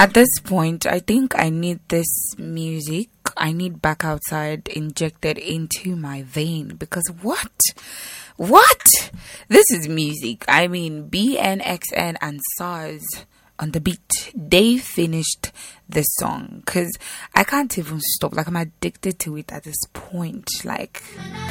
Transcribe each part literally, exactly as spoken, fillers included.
At this point, I think I need this music. I need Back Outside injected into my vein because what? What? This is music. I mean, B N X N and SARS on the beat. They finished the song because I can't even stop. Like, I'm addicted to it at this point. Like...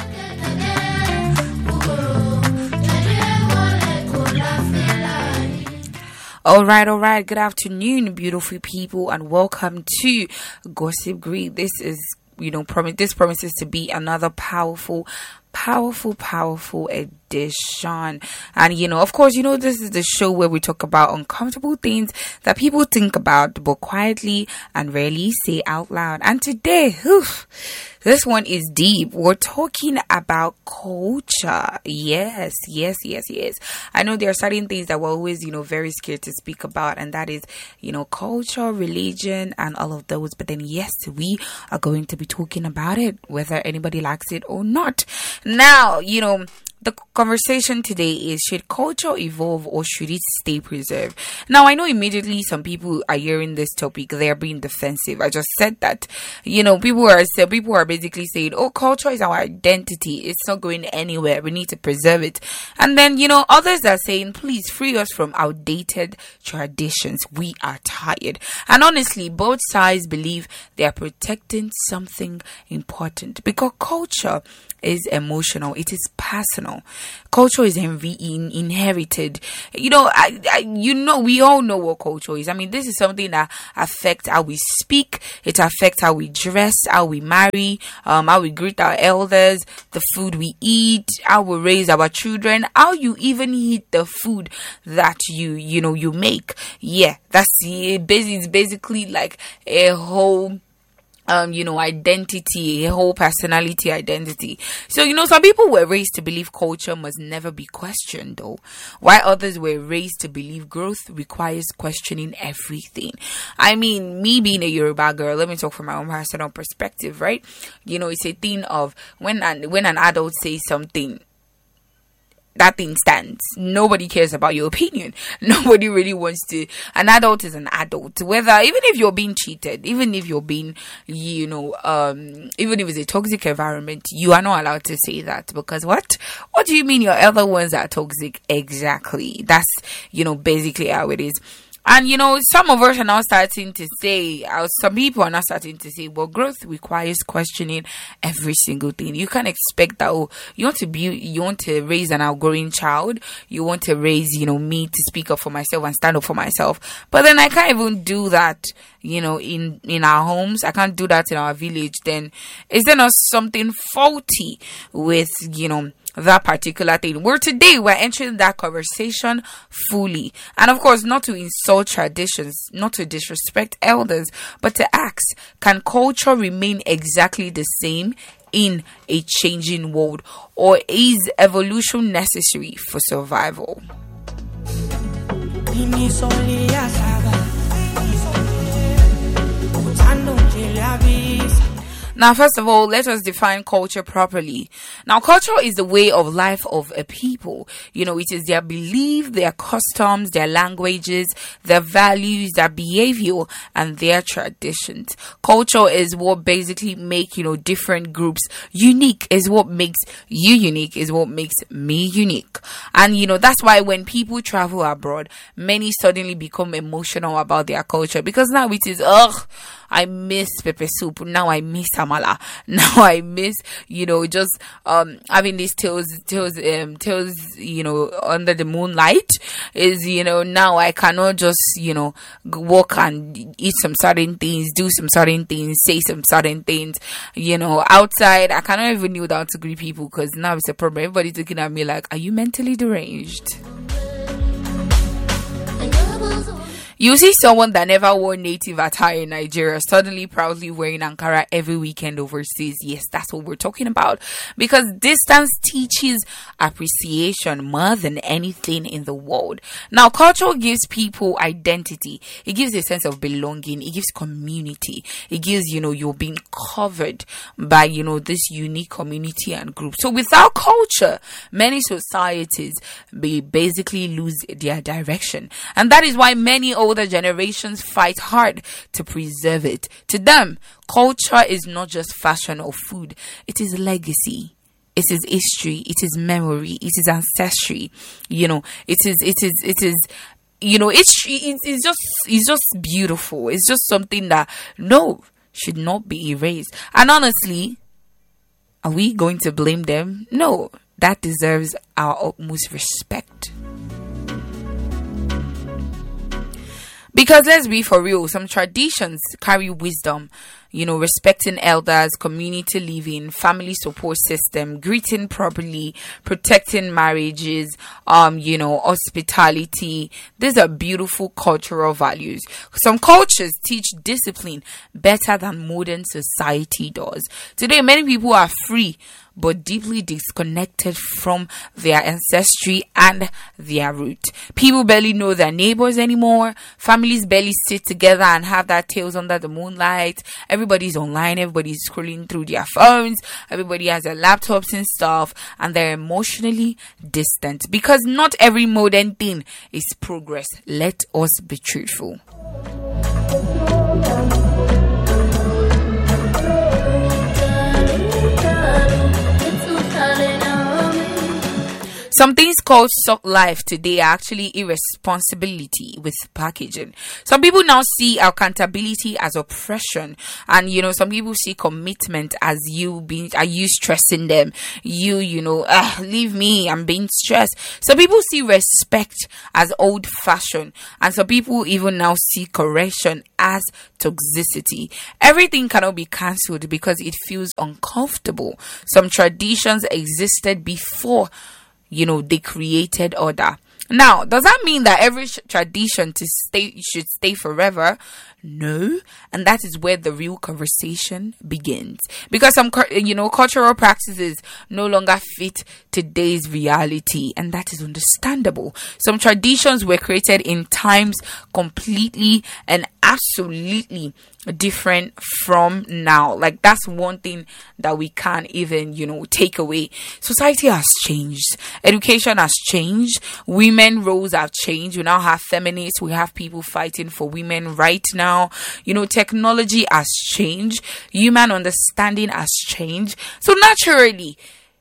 All right, all right. Good afternoon, beautiful people, and welcome to Gossip Grid. This is, you know, promise. This promises to be another powerful, powerful, powerful edition. And you know, of course, you know, this is the show where we talk about uncomfortable things that people think about but quietly and rarely say out loud. And today, whew, this one is deep. We're talking about culture. Yes, yes, yes, yes. I know there are certain things that we're always, you know, very scared to speak about, and that is, you know, culture, religion, and all of those. But then, yes, we are going to be talking about it, whether anybody likes it or not. Now, you know, the conversation today is, should culture evolve or should it stay preserved? Now, I know immediately some people are hearing this topic, they're being defensive. I just said that, you know, people are so people are basically saying, oh, culture is our identity. It's not going anywhere. We need to preserve it. And then, you know, others are saying, please free us from outdated traditions. We are tired. And honestly, both sides believe they are protecting something important because culture is emotional. It is personal. Culture is in- in- inherited. You know, I, I, you know, we all know what culture is. I mean, this is something that affects how we speak. It affects how we dress, how we marry, um, how we greet our elders, the food we eat, how we raise our children, how you even eat the food that you, you know, you make. Yeah, that's it. It's basically like a whole Um, you know, identity, a whole personality identity. So, you know, some people were raised to believe culture must never be questioned, though, while others were raised to believe growth requires questioning everything. I mean, me being a Yoruba girl, let me talk from my own personal perspective, right? You know, it's a thing of when an, when an adult says something, that thing stands. Nobody cares about your opinion. Nobody really wants to. An adult is an adult. Whether, even if you're being cheated, even if you're being, you know, um, even if it's a toxic environment, you are not allowed to say that because what? What do you mean your other ones are toxic? Exactly. That's, you know, basically how it is. And, you know, some of us are now starting to say, uh, some people are now starting to say, well, growth requires questioning every single thing. You can't expect that, oh, you want to be, you want to raise an outgrowing child. You want to raise, you know, me to speak up for myself and stand up for myself. But then I can't even do that, you know, in, in our homes. I can't do that in our village. Then is there not something faulty with, you know, that particular thing? Where today we're entering that conversation fully, and of course not to insult traditions, not to disrespect elders, but to ask, can culture remain exactly the same in a changing world, or is evolution necessary for survival? Now, first of all, let us define culture properly. Now, culture is the way of life of a people. You know, it is their belief, their customs, their languages, their values, their behavior, and their traditions. Culture is what basically make, you know, different groups unique, is what makes you unique, is what makes me unique. And, you know, that's why when people travel abroad, many suddenly become emotional about their culture because now it is, ugh, I miss pepper soup. Now I miss amala. Now I miss, you know, just um having these tales, tales, um, tales, you know, under the moonlight. Is, you know, now I cannot just, you know, walk and eat some certain things, do some certain things, say some certain things, you know, outside. I cannot even kneel down to greet people because now it's a problem. Everybody's looking at me like, are you mentally deranged? You see someone that never wore native attire in Nigeria suddenly proudly wearing Ankara every weekend overseas. Yes, that's what we're talking about. Because distance teaches appreciation more than anything in the world. Now, culture gives people identity. It gives a sense of belonging. It gives community. It gives, you know, you're being covered by, you know, this unique community and group. So without culture, many societies may basically lose their direction. And that is why many always older generations fight hard to preserve it. To them, culture is not just fashion or food. It is legacy. It is history. It is memory. It is ancestry. You know, it is, it is, it is, you know, it's, it's, it's just, it's just beautiful. It's just something that, no, should not be erased. And honestly, are we going to blame them? No, that deserves our utmost respect. Because let's be for real, some traditions carry wisdom, you know, respecting elders, community living, family support system, greeting properly, protecting marriages, um, you know, hospitality. These are beautiful cultural values. Some cultures teach discipline better than modern society does. Today, many people are free, but deeply disconnected from their ancestry and their root. People barely know their neighbors anymore. Families barely sit together and have their tails under the moonlight. Everybody's online. Everybody's scrolling through their phones. Everybody has their laptops and stuff, and they're emotionally distant because not every modern thing is progress. Let us be truthful. Some things called soft life today are actually irresponsibility with packaging. Some people now see accountability as oppression, and you know, some people see commitment as you being, are you stressing them? You, you know, uh, leave me, I'm being stressed. Some people see respect as old fashioned, and some people even now see correction as toxicity. Everything cannot be cancelled because it feels uncomfortable. Some traditions existed before, you know, they created order. Now, does that mean that every sh- tradition to stay should stay forever? No, and that is where the real conversation begins. Because some, you know, cultural practices no longer fit today's reality, and that is understandable. Some traditions were created in times completely and absolutely different from now. Like, that's one thing that we can't even, you know, take away. Society has changed. Education has changed. Women roles have changed. We now have feminists. We have people fighting for women right now. You know, technology has changed. Human understanding has changed. So naturally,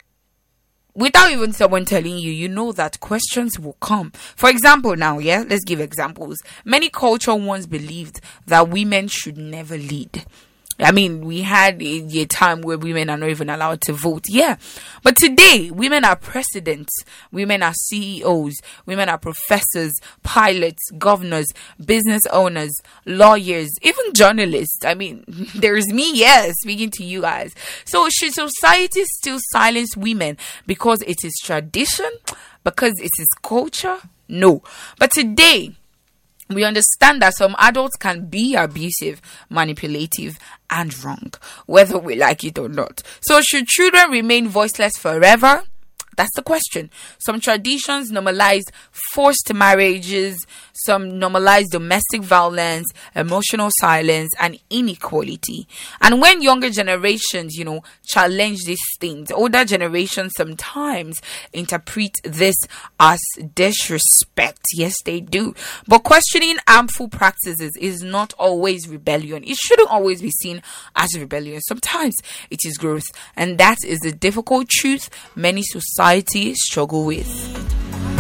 without even someone telling you, you know that questions will come. For example, now, yeah, let's give examples. Many culture once believed that women should never lead. I mean, we had a, a time where women are not even allowed to vote. Yeah. But today, women are presidents. Women are C E Os. Women are professors, pilots, governors, business owners, lawyers, even journalists. I mean, there's me, yes, speaking to you guys. So should society still silence women because it is tradition? Because it is culture? No. But today, we understand that some adults can be abusive, manipulative, and wrong, whether we like it or not. So should children remain voiceless forever? That's the question. Some traditions normalize forced marriages. Some normalize domestic violence, emotional silence, and inequality. And when younger generations, you know, challenge these things, older generations sometimes interpret this as disrespect. Yes, they do. But questioning harmful practices is not always rebellion. It shouldn't always be seen as rebellion. Sometimes it is growth. And that is the difficult truth many societies struggle with.